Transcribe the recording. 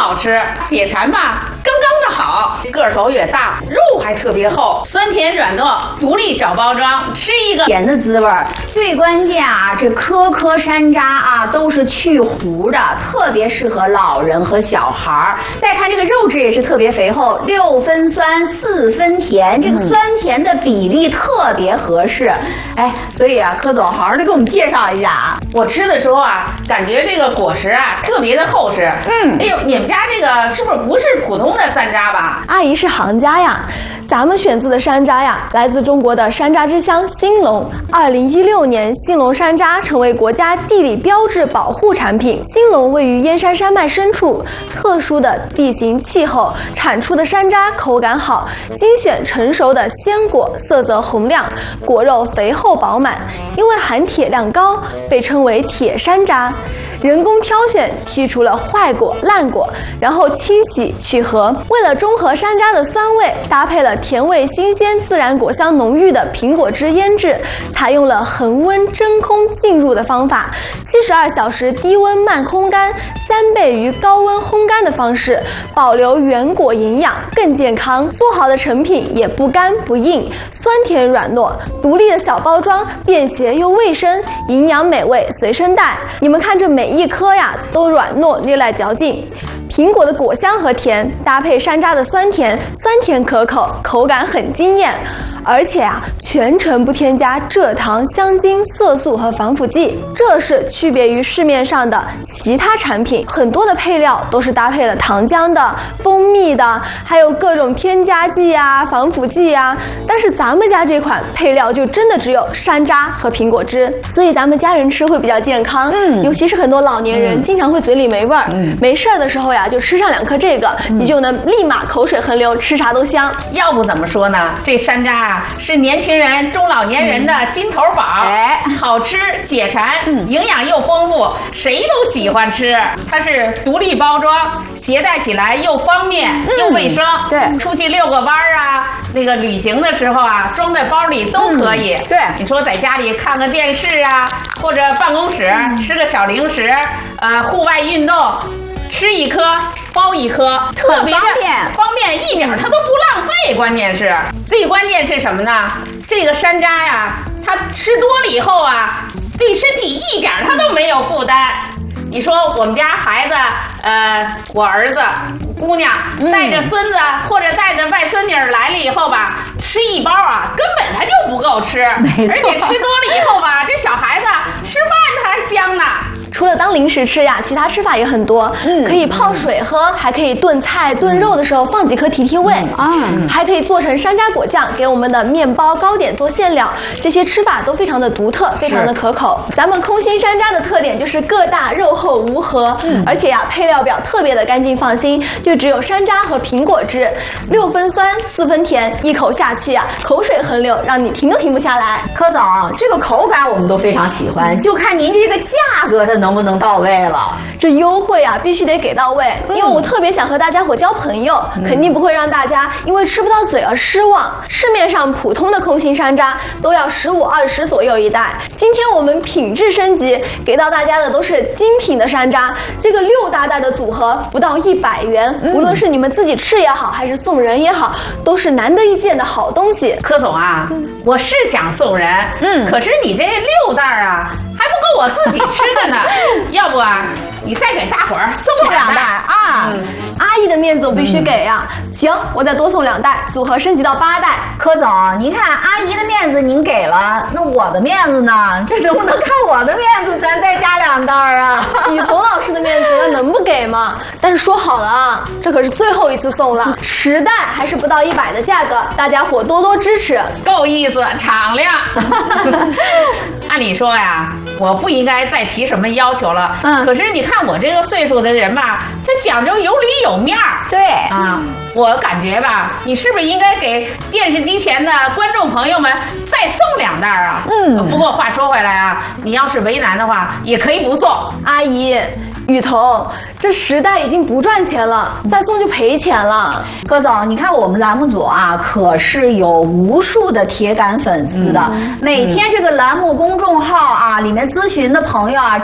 好吃，解馋吧刚刚的好，个头也大，肉还特别厚，酸甜软糯，独立小包装，吃一个甜的滋味。最关键啊，这颗颗山楂啊都是去核的，特别适合老人和小孩。再看这个肉质也是特别肥厚，6分酸4分甜，这个酸甜的比例特别合适。哎，所以啊，柯总好好的给我们介绍一下啊。 我吃的时候啊，感觉这个果实啊特别的厚实。哎呦，你们家这个是不是普通的山楂吧？ 阿姨是行家呀，咱们选自的山楂呀，来自中国的山楂之乡兴隆。2016年，兴隆山楂成为国家地理标志保护产品。兴隆位于燕山山脉深处，特殊的地形气候，产出的山楂口感好，精选成熟的鲜果，色泽红亮，果肉肥厚饱满。因为含铁量高，被称为铁山楂。人工挑选，剔除了坏果、烂果，然后清洗去核。为了中和山楂的酸味，搭配了甜味新鲜、自然果香浓郁的苹果汁腌制，采用了恒温真空浸入的方法，72小时低温慢烘干，3倍于高温烘干的方式，保留原果营养，更健康。做好的成品也不干不硬，酸甜软糯，独立的小包装，便携又卫生，营养美味随身带。你们看这每一颗呀，都软糯略带嚼劲。苹果的果香和甜搭配山楂的酸甜，酸甜可口，口感很惊艳。而且啊，全程不添加蔗糖、香精、色素和防腐剂，这是区别于市面上的其他产品。很多的配料都是搭配了糖浆的、蜂蜜的，还有各种添加剂啊、防腐剂啊。但是咱们家这款配料就真的只有山楂和苹果汁，所以咱们家人吃会比较健康。尤其是很多老年人经常会嘴里没味儿，没事儿的时候呀，就吃上2颗这个，你就能立马口水横流，吃啥都香。 要不怎么说呢？这山楂啊，是年轻人、中老年人的心头宝。好吃解馋，营养又丰富，谁都喜欢吃。它是独立包装，携带起来又方便又卫生。 对， 出去遛个弯儿啊，那个旅行的时候啊，装在包里都可以。 对， 你说在家里看个电视啊，或者办公室吃个小零食，户外运动。吃1颗包1颗，特别方便，一点它都不浪费。关键是最关键是什么呢？这个山楂呀，它吃多了以后啊，对身体一点它都没有负担。你说我们家孩子，我儿子、姑娘带着孙子或者带着外孙女来了以后吧，吃1包啊，根本他就不够吃，而且吃多了以后吧，这小孩子吃饭他还香呢。 除了当零食吃呀，其他吃法也很多。可以泡水喝，还可以炖菜、炖肉的时候放几颗提提味。还可以做成山楂果酱，给我们的面包、糕点做馅料。这些吃法都非常的独特，非常的可口。咱们空心山楂的特点就是个大、肉厚、无核，而且呀，配料表特别的干净放心，就只有山楂和苹果汁，6分酸4分甜，一口下去呀，口水横流，让你停都停不下来。 柯总，这个口感我们都非常喜欢，就看您这个价格它能不能到位了。 这优惠啊，必须得给到位，因为我特别想和大家伙交朋友，肯定不会让大家因为吃不到嘴而失望。市面上普通的空心山楂都要15、20左右一袋，今天我们品质升级，给到大家的都是精品的山楂，这个6大袋的组合不到100元，无论是你们自己吃也好，还是送人也好，都是难得一见的好东西。 柯总啊，我是想送人，可是你这6袋啊，还不够我自己吃的呢。要不啊，你再给大伙儿送2袋啊！ 阿姨的面子我必须给呀。行，我再多送2袋，组合升级到8袋。 柯总，您看阿姨的面子您给了，那我的面子呢？这能不能看我的面子，咱再加2袋啊？ 雨桐老师的面子那能不给吗？但是说好了啊，这可是最后一次送了，10袋还是不到100的价格，大家伙多多支持， 够意思，敞亮。按理说呀，我不应该再提什么要求了。可是你看我这个岁数的人吧，他讲究有理有面儿。 对啊，我感觉吧，你是不是应该给电视机前的观众朋友们再送2袋啊？不过话说回来啊，你要是为难的话，也可以不送。 阿姨，雨桐，这10袋已经不赚钱了，再送就赔钱了。 柯总，你看我们栏目组啊，可是有无数的铁杆粉丝的，每天这个栏目公众号啊里面咨询的朋友啊，